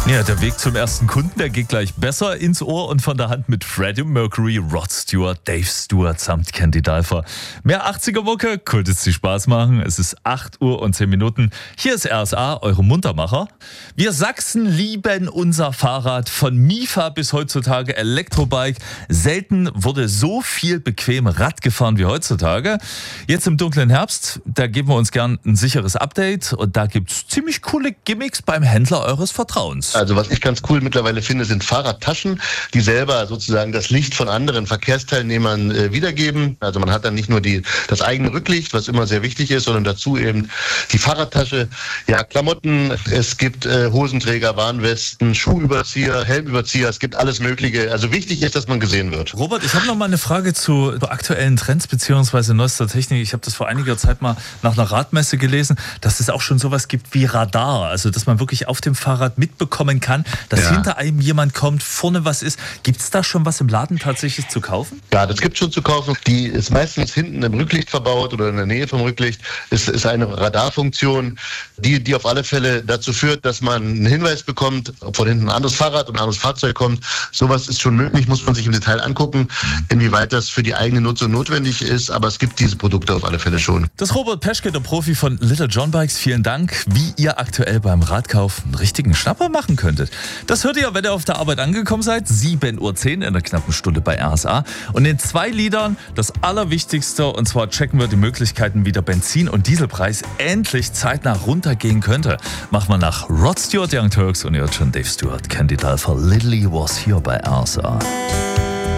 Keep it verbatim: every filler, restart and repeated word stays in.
Ja, der Weg zum ersten Kunden, der geht gleich besser ins Ohr und von der Hand mit Freddie Mercury, Rod Stewart, Dave Stewart samt Candy Dulfer. Mehr achtziger-Mucke, Kultis die Spaß machen. Es ist acht Uhr und zehn Minuten. Hier ist R S A, eure Muntermacher. Wir Sachsen lieben unser Fahrrad. Von Mifa bis heutzutage Elektrobike. Selten wurde so viel bequem Rad gefahren wie heutzutage. Jetzt im dunklen Herbst, da geben wir uns gern ein sicheres Update. Und da gibt's ziemlich coole Gimmicks beim Händler eures Vertrauens. Also was ich ganz cool mittlerweile finde, sind Fahrradtaschen, die selber sozusagen das Licht von anderen Verkehrsteilnehmern äh, wiedergeben. Also man hat dann nicht nur die, das eigene Rücklicht, was immer sehr wichtig ist, sondern dazu eben die Fahrradtasche. Ja, Klamotten, es gibt äh, Hosenträger, Warnwesten, Schuhüberzieher, Helmüberzieher, es gibt alles Mögliche. Also wichtig ist, dass man gesehen wird. Robert, ich habe noch mal eine Frage zu, zu aktuellen Trends bzw. neuester Technik. Ich habe das vor einiger Zeit mal nach einer Radmesse gelesen, dass es auch schon sowas gibt wie Radar. Also dass man wirklich auf dem Fahrrad mitbekommt, kann, dass ja. hinter einem jemand kommt, vorne was ist. Gibt es da schon was im Laden tatsächlich zu kaufen? Ja, das gibt schon zu kaufen. Die ist meistens hinten im Rücklicht verbaut oder in der Nähe vom Rücklicht. Es ist eine Radarfunktion, die, die auf alle Fälle dazu führt, dass man einen Hinweis bekommt, ob von hinten ein anderes Fahrrad und ein anderes Fahrzeug kommt. Sowas ist schon möglich, muss man sich im Detail angucken, inwieweit das für die eigene Nutzung notwendig ist. Aber es gibt diese Produkte auf alle Fälle schon. Das ist Robert Peschke, der Profi von Little John Bikes. Vielen Dank, wie ihr aktuell beim Radkauf einen richtigen Schnapper machen könntet. Das hört ihr, wenn ihr auf der Arbeit angekommen seid. sieben Uhr zehn in einer knappen Stunde bei R S A. Und in zwei Liedern das Allerwichtigste. Und zwar checken wir die Möglichkeiten, wie der Benzin- und Dieselpreis endlich zeitnah runtergehen könnte. Machen wir nach Rod Stewart, Young Turks und ihr hört schon Dave Stewart, Candy Dulfer, Lily was here bei R S A.